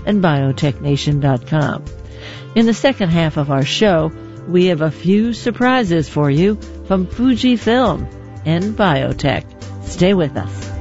and biotechnation.com. In the second half of our show, we have a few surprises for you from Fujifilm and biotech. Stay with us.